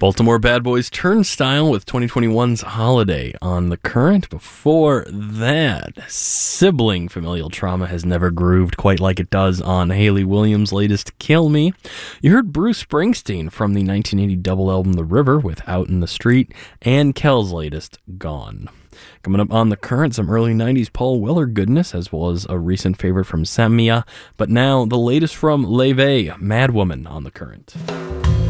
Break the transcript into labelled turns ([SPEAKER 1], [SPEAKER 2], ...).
[SPEAKER 1] Baltimore Bad Boys Turnstile with 2021's Holiday on the Current. Before that, Sibling Familial Trauma has never grooved quite like it does on Hayley Williams' latest Kill Me. You heard Bruce Springsteen from the 1980 double album The River with Out in the Street, and Kel's latest, Gone. Coming up on the Current, some early 90s Paul Weller goodness, as well as a recent favorite from Samia. But now, the latest from Leve, Mad Woman on the Current.